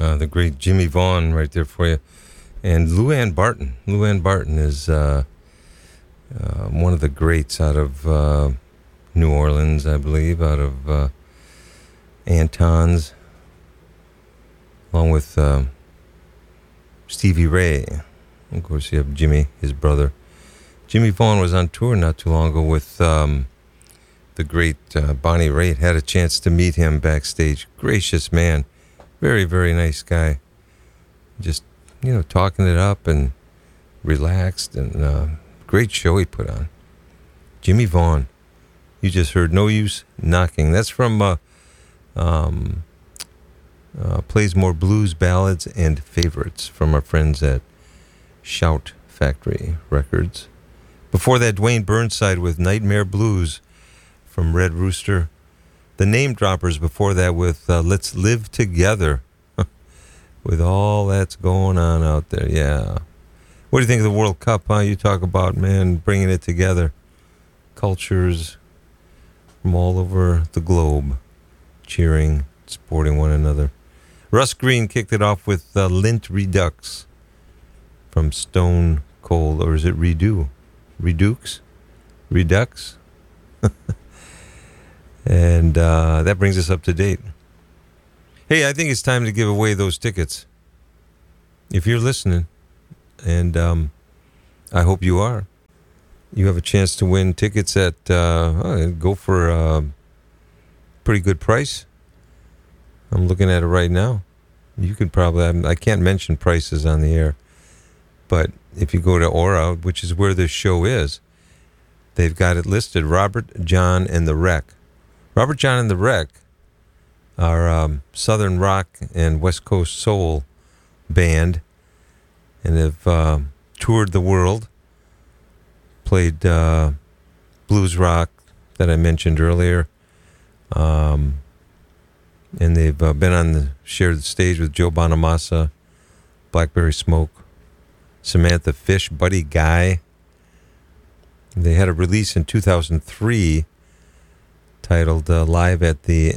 The great Jimmy Vaughn right there for you. And Luann Barton. Luann Barton is one of the greats out of New Orleans, I believe, out of Anton's, along with Stevie Ray. Of course, you have Jimmy, his brother. Jimmy Vaughn was on tour not too long ago with the great Bonnie Raitt. Had a chance to meet him backstage. Gracious man. Very, very nice guy. Just, talking it up and relaxed, and great show he put on. Jimmy Vaughn. You just heard No Use Knocking. That's from plays more blues, ballads, and favorites from our friends at Shout Factory Records. Before that, Dwayne Burnside with Nightmare Blues from Red Rooster. The Name Droppers before that with Let's Live Together. With all that's going on out there, yeah. What do you think of the World Cup, huh? You talk about, man, bringing it together. Cultures from all over the globe cheering, supporting one another. Russ Green kicked it off with Lint Redux from Stone Cold, or is it Redux? And that brings us up to date. Hey, I think it's time to give away those tickets. If you're listening, and I hope you are, you have a chance to win tickets at, go for a pretty good price. I'm looking at it right now. You could probably, I can't mention prices on the air, but if you go to Aura, which is where this show is, they've got it listed, Robert, John, and the Wreck. Robert, John, and the Wreck are Southern rock and West Coast soul band, and have toured the world, played blues rock that I mentioned earlier, and they've been shared the stage with Joe Bonamassa, Blackberry Smoke, Samantha Fish, Buddy Guy. They had a release in 2003 titled Live at the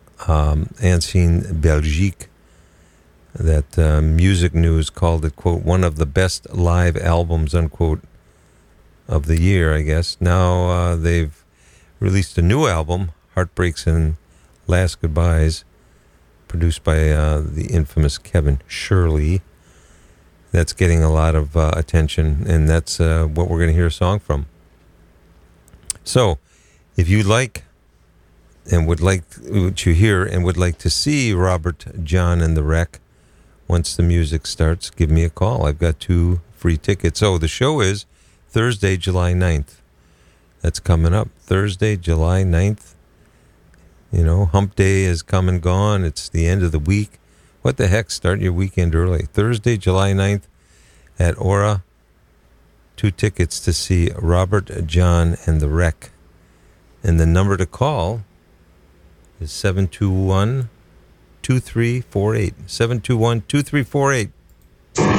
Ancienne Belgique, that Music News called it, quote, one of the best live albums, unquote, of the year, I guess. Now they've released a new album, Heartbreaks and Last Goodbyes, produced by the infamous Kevin Shirley. That's getting a lot of attention, and that's what we're going to hear a song from. So, if you like and would like what you hear and would like to see Robert, John, and the Wreck once the music starts, give me a call. I've got 2 free tickets. Oh, the show is Thursday, July 9th. That's coming up. Thursday, July 9th. Hump Day has come and gone. It's the end of the week. What the heck? Start your weekend early. Thursday, July 9th at Aura. 2 tickets to see Robert, John, and the Wreck. And the number to call is 721-2348. 721-2348.